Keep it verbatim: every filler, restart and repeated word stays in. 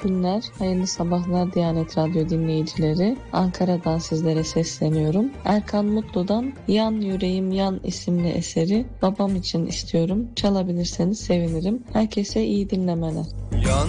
günler, hayırlı sabahlar Diyanet Radyo dinleyicileri. Ankara'dan sizlere sesleniyorum. Erkan Mutlu'dan Yan Yüreğim Yan isimli eseri babam için istiyorum. Çalabilirseniz sevinirim. Herkese iyi dinlemeler. Yan